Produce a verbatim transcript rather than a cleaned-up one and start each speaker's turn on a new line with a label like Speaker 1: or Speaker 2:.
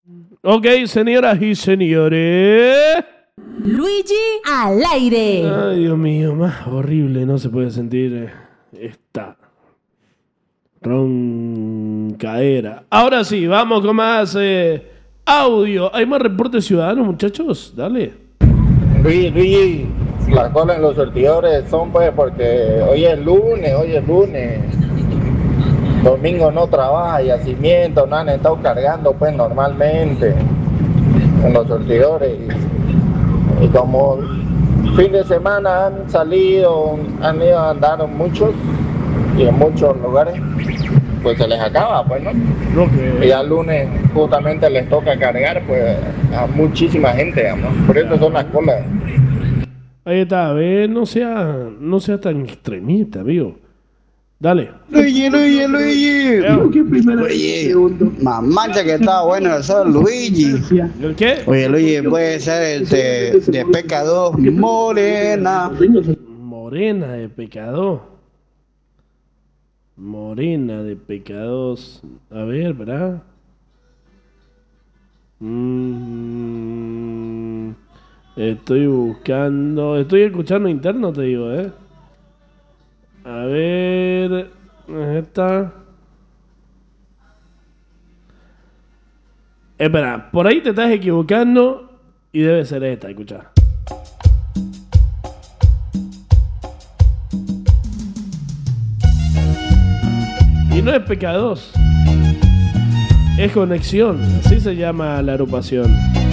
Speaker 1: Ok, señoras y señores.
Speaker 2: Luigi al aire.
Speaker 1: Ay, Dios mío, más horrible no se puede sentir esta roncaera. Ahora sí, vamos con más eh, audio. ¿Hay más reportes ciudadanos, muchachos? Dale.
Speaker 3: Luis, Luis, las colas en los surtidores son pues porque hoy es lunes, hoy es lunes. Domingo no trabaja y así miento, no han estado cargando pues normalmente en los surtidores. Y, y como fin de semana han salido, han ido a andar muchos y en muchos lugares, pues se les acaba, pues, ¿no?
Speaker 1: Okay.
Speaker 3: Y ya el lunes justamente les toca cargar, pues, a muchísima gente, digamos. Por eso son las colas.
Speaker 1: Ahí está, a ver, no sea, no sea tan extremista, amigo. Dale.
Speaker 4: Luigi, Luigi, Luigi. Oye, mamancha que estaba bueno el sol, Luigi.
Speaker 1: ¿El qué?
Speaker 4: Oye, Luigi, puede ser de, de pecador morena.
Speaker 1: Morena de pecador. Morena de pecados. A ver, ¿verdad? Mm, estoy buscando. Estoy escuchando interno, te digo, ¿eh? A ver. Esta. Espera, por ahí te estás equivocando. Y debe ser esta, escucha. Y no es pecados. Es conexión. Así se llama la agrupación.